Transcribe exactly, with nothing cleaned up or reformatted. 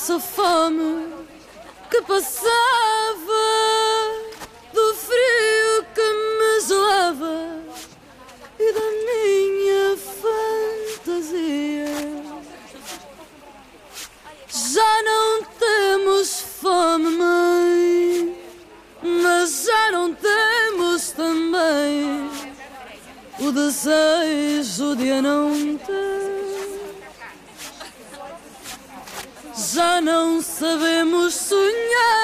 nossa fome que passava, do frio que me gelava e da minha fantasia. Já não temos fome, mãe, mas já não temos também o desejo de a não ter. Já não sabemos sonhar